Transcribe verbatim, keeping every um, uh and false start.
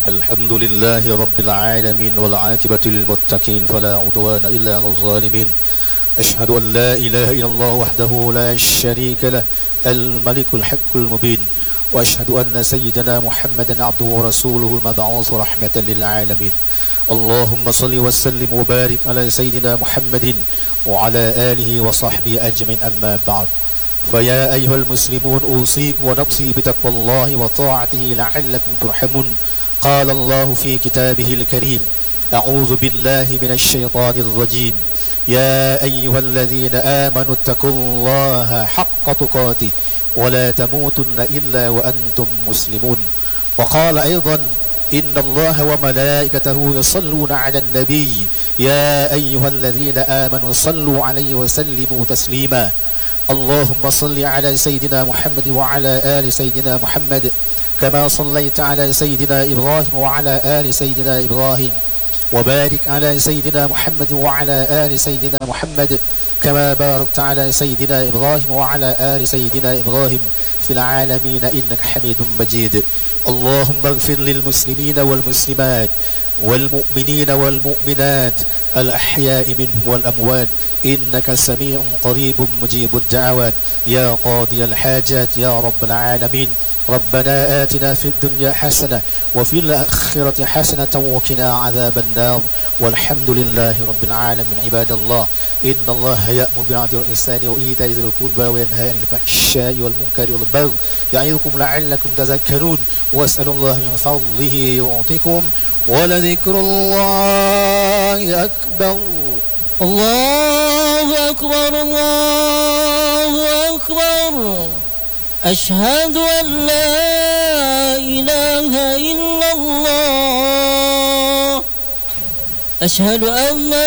الحمد لله رب العالمين والعاقبة للمتقين فلا عدوان إلا على الظالمين. أشهد أن لا إله إلا الله وحده لا شريك له الملك الحق المبين، وأشهد أن سيدنا محمدا عبده ورسوله المبعوث رحمة للعالمين. اللهم صل وسلم وبارك على سيدنا محمد وعلى آله وصحبه أجمعين. أما بعد، فيا أيها المسلمون أوصيكم ونفسي بتقوى الله وطاعته لعلكم ترحمون. قال الله في كتابه الكريم: أعوذ بالله من الشيطان الرجيم. يا أيها الذين آمنوا اتقوا الله حق تقاته ولا تموتن إلا وأنتم مسلمون. وقال أيضا: إن الله وملائكته يصلون على النبي يا أيها الذين آمنوا صلوا عليه وسلموا تسليما. اللهم صل على سيدنا محمد وعلى آل سيدنا محمد كما صليت على سيدنا إبراهيم وعلى آل سيدنا إبراهيم، وبارك على سيدنا محمد وعلى آل سيدنا محمد كما باركت على سيدنا إبراهيم وعلى آل سيدنا إبراهيم في العالمين إنك حميد مجيد. اللهم اغفر للمسلمين والمسلمات والمؤمنين والمؤمنات الأحياء منهم والأموات إنك سميع قريب مجيب الدعوات يا قاضي الحاجات يا رب العالمين. ربنا آتنا في الدنيا حسنة وفي الآخرة حسنة وقنا عذاب النار، والحمد لله رب العالمين. عباد الله، إن الله يأمر بالعدل والإحسان وإيتاء ذي القربى وينهى عن الفحشاء والمنكر والبغي يعظكم لعلكم تذكرون. واسألوا الله من فضله يعطيكم، ولذكر الله أكبر. الله أكبر الله أكبر. أشهد أن لا إله إلا الله. أشهد أن